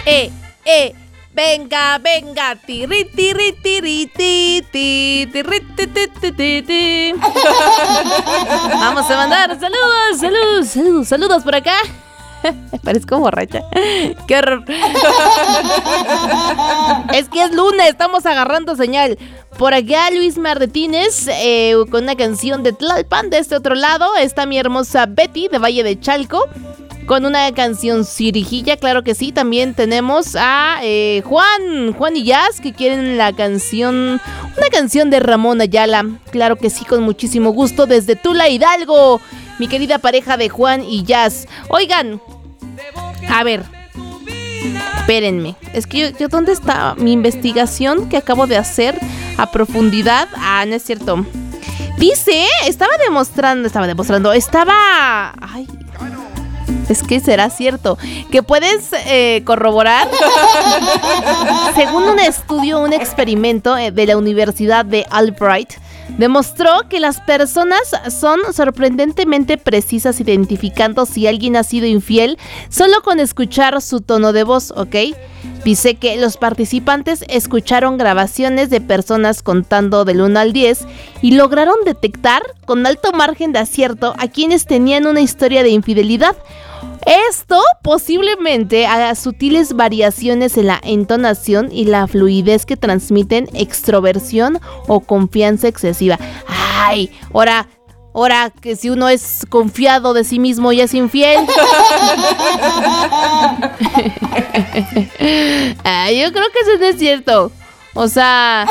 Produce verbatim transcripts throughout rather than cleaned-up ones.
eh, eh. Venga, venga, tiri, tiri, tiri, tiri, tiri, tiri, tiri, tiri. Vamos a mandar saludos, saludos, saludos, saludos por acá. Parezco borracha. Qué horror. Es que es lunes, estamos agarrando señal. Por acá Luis Martínez eh, con una canción de Tlalpan. De este otro lado está mi hermosa Betty de Valle de Chalco con una canción Cirijilla, claro que sí. También tenemos a eh, Juan, Juan y Jazz, que quieren la canción, una canción de Ramón Ayala. Claro que sí, con muchísimo gusto, desde Tula, Hidalgo, mi querida pareja de Juan y Jazz. Oigan, a ver, espérenme, es que yo, yo ¿dónde está mi investigación que acabo de hacer a profundidad? Ah, no es cierto. Dice, estaba demostrando, estaba demostrando, estaba... Ay... Es que será cierto que puedes eh, corroborar. Según un estudio, un experimento de la Universidad de Albright demostró que las personas son sorprendentemente precisas identificando si alguien ha sido infiel solo con escuchar su tono de voz, ¿ok? Dice que los participantes escucharon grabaciones de personas contando del uno al diez y lograron detectar con alto margen de acierto a quienes tenían una historia de infidelidad. Esto posiblemente a sutiles variaciones en la entonación y la fluidez que transmiten extroversión o confianza excesiva. Ay, ahora, ahora que si uno es confiado de sí mismo y es infiel. Ay, yo creo que eso no es cierto. O sea,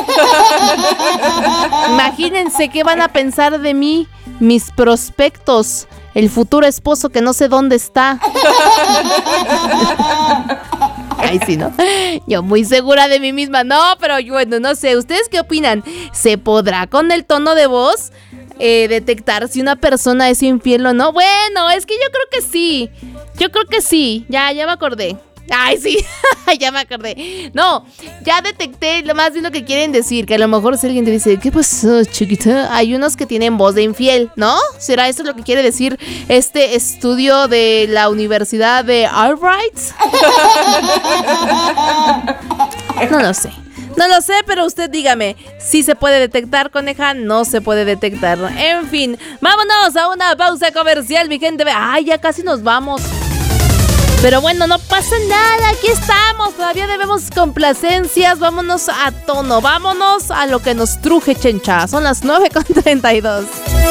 imagínense qué van a pensar de mí mis prospectos. El futuro esposo que no sé dónde está. Ay, sí, ¿no? Yo muy segura de mí misma. No, pero bueno, no sé. ¿Ustedes qué opinan? ¿Se podrá con el tono de voz eh, detectar si una persona es infiel o no? Bueno, es que yo creo que sí. Yo creo que sí. Ya, ya me acordé. Ay, sí, ya me acordé. No, ya detecté lo más de lo que quieren decir. Que a lo mejor si alguien te dice, ¿qué pasó, chiquita? Hay unos que tienen voz de infiel, ¿no? ¿Será eso lo que quiere decir este estudio de la Universidad de Albright? No lo sé. No lo sé, pero usted dígame, ¿sí se puede detectar, coneja? No se puede detectar. En fin, vámonos a una pausa comercial, mi gente. Ay, ya casi nos vamos. Pero bueno, no pasa nada, aquí estamos, todavía debemos complacencias, vámonos a tono, vámonos a lo que nos truje, chencha. Son las nueve con treinta y dos.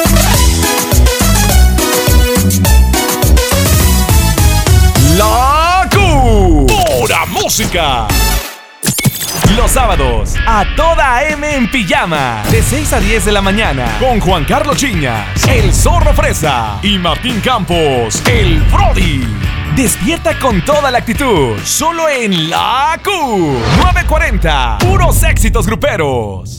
La Q, pura música. Los sábados, a toda M en pijama, de seis a diez de la mañana, con Juan Carlos Chiñas, el Zorro Fresa y Martín Campos, el Brody. Despierta con toda la actitud, solo en La Q, nueve cuarenta, puros éxitos gruperos.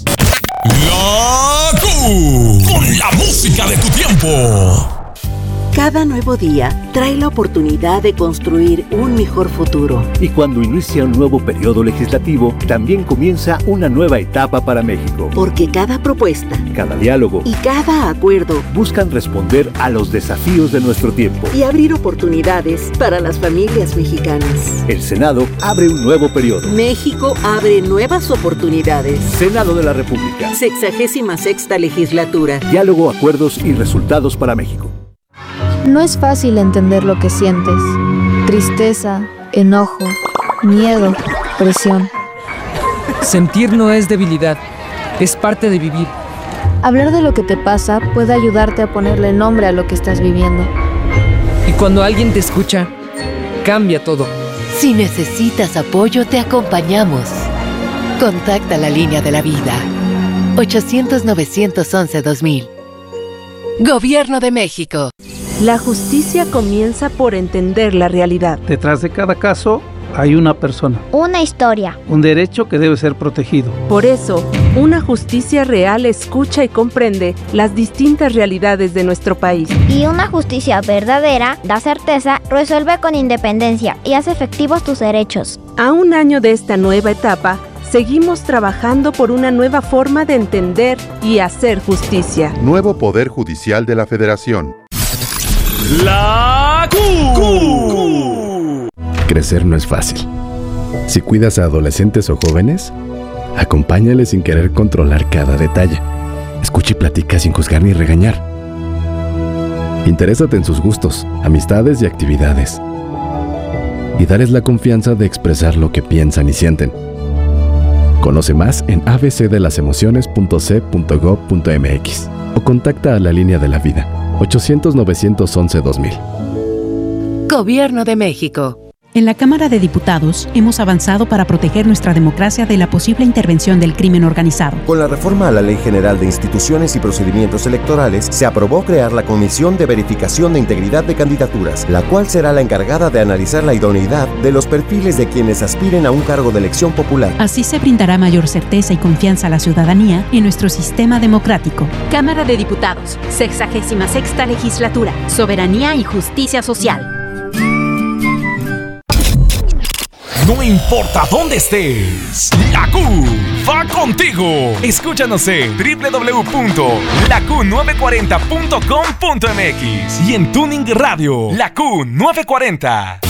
La Q, con la música de tu tiempo. Cada nuevo día trae la oportunidad de construir un mejor futuro. Y cuando inicia un nuevo periodo legislativo, también comienza una nueva etapa para México. Porque cada propuesta, cada diálogo y cada acuerdo buscan responder a los desafíos de nuestro tiempo y abrir oportunidades para las familias mexicanas. El Senado abre un nuevo periodo. México abre nuevas oportunidades. Senado de la República. Sexagésima sexta legislatura. Diálogo, acuerdos y resultados para México. No es fácil entender lo que sientes. Tristeza, enojo, miedo, presión. Sentir no es debilidad, es parte de vivir. Hablar de lo que te pasa puede ayudarte a ponerle nombre a lo que estás viviendo. Y cuando alguien te escucha, cambia todo. Si necesitas apoyo, te acompañamos. Contacta la línea de la vida. ochocientos, novecientos once, dos mil. Gobierno de México. La justicia comienza por entender la realidad. Detrás de cada caso hay una persona. Una historia. Un derecho que debe ser protegido. Por eso, una justicia real escucha y comprende las distintas realidades de nuestro país. Y una justicia verdadera da certeza, resuelve con independencia y hace efectivos tus derechos. A un año de esta nueva etapa, seguimos trabajando por una nueva forma de entender y hacer justicia. Nuevo Poder Judicial de la Federación. La Q. Crecer no es fácil. Si cuidas a adolescentes o jóvenes, acompáñales sin querer controlar cada detalle. Escucha y platica sin juzgar ni regañar. Interésate en sus gustos, amistades y actividades. Y dales la confianza de expresar lo que piensan y sienten. Conoce más en a b c de las emociones punto c punto gob punto m x o contacta a la línea de la vida ochocientos, novecientos once, dos mil. Gobierno de México. En la Cámara de Diputados hemos avanzado para proteger nuestra democracia de la posible intervención del crimen organizado. Con la reforma a la Ley General de Instituciones y Procedimientos Electorales, se aprobó crear la Comisión de Verificación de Integridad de Candidaturas, la cual será la encargada de analizar la idoneidad de los perfiles de quienes aspiren a un cargo de elección popular. Así se brindará mayor certeza y confianza a la ciudadanía en nuestro sistema democrático. Cámara de Diputados, sexagésima sexta legislatura, Soberanía y Justicia Social. No importa dónde estés, la Q va contigo. Escúchanos en doble u doble u doble u punto la q nueve cuarenta punto com punto m x y en Tuning Radio, La Q novecientos cuarenta.